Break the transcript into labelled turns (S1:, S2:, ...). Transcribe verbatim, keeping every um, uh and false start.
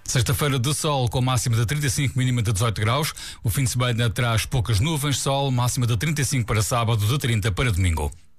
S1: Sexta-feira de sol com máxima de trinta e cinco, mínima de dezoito graus. O fim de semana traz poucas nuvens, sol, máxima de trinta e cinco para sábado, de trinta para domingo.